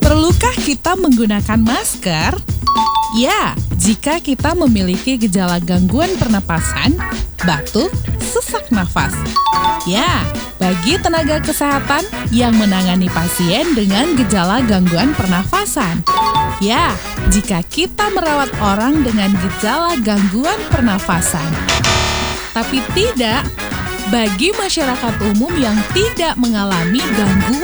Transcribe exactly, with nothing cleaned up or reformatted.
Perlukah kita menggunakan masker? Ya, jika kita memiliki gejala gangguan pernapasan, batuk, sesak nafas. Ya, bagi tenaga kesehatan yang menangani pasien dengan gejala gangguan pernafasan. Ya, jika kita merawat orang dengan gejala gangguan pernafasan. Tapi tidak bagi masyarakat umum yang tidak mengalami gangguan